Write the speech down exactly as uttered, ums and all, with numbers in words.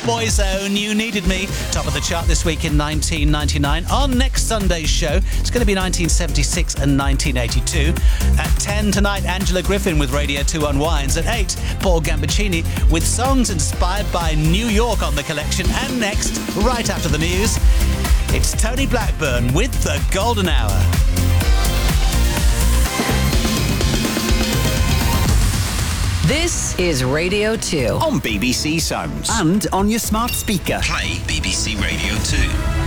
Boyzone, You Needed Me, top of the chart this week in nineteen ninety-nine. On next Sunday's show, it's going to be nineteen seventy-six and nineteen eighty-two. At ten tonight, Angela Griffin with Radio two Unwinds. At eight, Paul Gambaccini with songs inspired by New York on the collection. And next, right after the news, it's Tony Blackburn with The Golden Hour. This is Radio two. On B B C Sounds. And on your smart speaker. Play B B C Radio two.